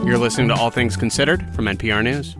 You're listening to All Things Considered from NPR News.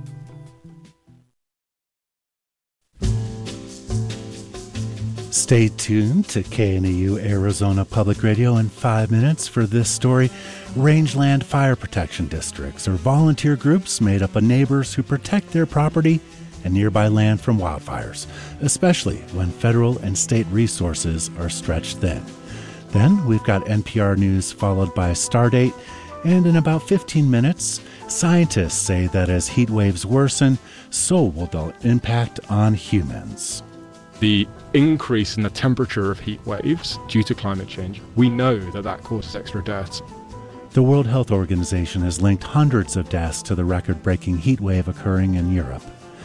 Stay tuned to KNAU Arizona Public Radio in 5 minutes for this story. Rangeland Fire Protection Districts are volunteer groups made up of neighbors who protect their property and nearby land from wildfires, especially when federal and state resources are stretched thin. Then we've got NPR News followed by Stardate, and in about 15 minutes, scientists say that as heat waves worsen, so will the impact on humans. The increase in the temperature of heat waves due to climate change, we know that causes extra deaths. The World Health Organization has linked hundreds of deaths to the record-breaking heat wave occurring in Europe.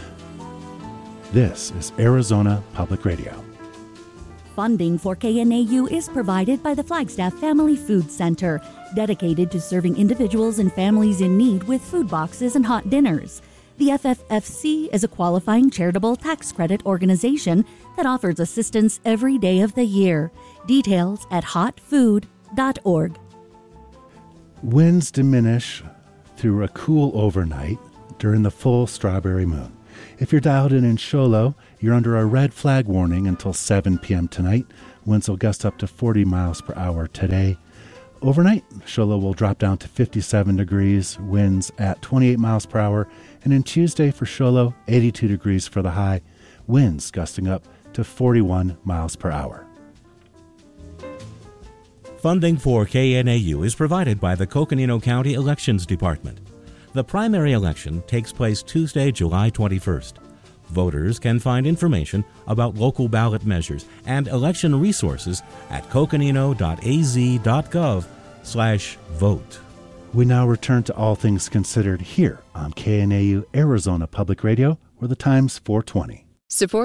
This is Arizona Public Radio. Funding for KNAU is provided by the Flagstaff Family Food Center, dedicated to serving individuals and families in need with food boxes and hot dinners. The FFFC is a qualifying charitable tax credit organization that offers assistance every day of the year. Details at hotfood.org. Winds diminish through a cool overnight during the full strawberry moon. If you're dialed in Show Low, you're under a red flag warning until 7 p.m. tonight. Winds will gust up to 40 miles per hour today. Overnight, Show Low will drop down to 57 degrees, winds at 28 miles per hour. And in Tuesday for Show Low, 82 degrees for the high, winds gusting up to 41 miles per hour. Funding for KNAU is provided by the Coconino County Elections Department. The primary election takes place Tuesday, July 21st. Voters can find information about local ballot measures and election resources at coconino.az.gov/vote. We now return to All Things Considered here on KNAU Arizona Public Radio, where the time's 4:20. Support